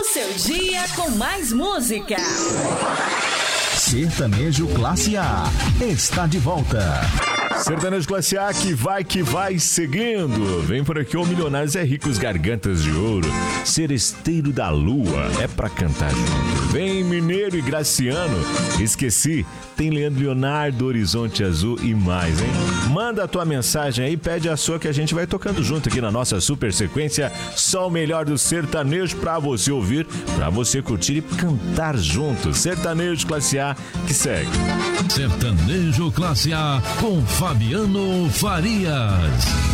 seu dia com mais música. Sertanejo Classe A está de volta. Sertanejo Classe A que vai seguindo. Vem por aqui o Milionários é Ricos, Gargantas de Ouro, Seresteiro da Lua, é pra cantar junto. Vem Mineiro e Graciano, Esqueci, tem Leandro Leonardo, Horizonte Azul e mais, hein? Manda a tua mensagem aí, pede a sua que a gente vai tocando junto aqui na nossa super sequência. Só o melhor do sertanejo pra você ouvir, pra você curtir e cantar junto. Sertanejo Classe A que segue. Sertanejo Classe A com Fabiano Farias.